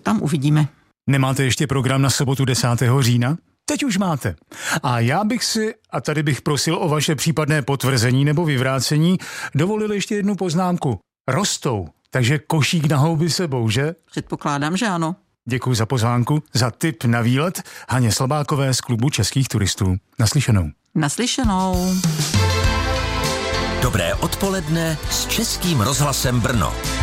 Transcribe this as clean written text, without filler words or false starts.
tam uvidíme. Nemáte ještě program na sobotu 10. října? Teď už máte. A já bych si, a tady bych prosil o vaše případné potvrzení nebo vyvrácení, dovolil ještě jednu poznámku. Rostou, takže košík na houby sebou, že? Předpokládám, že ano. Děkuji za pozvánku, za tip na výlet Haně Slabákové z Klubu českých turistů. Naslyšenou. Naslyšenou. Dobré odpoledne s Českým rozhlasem Brno.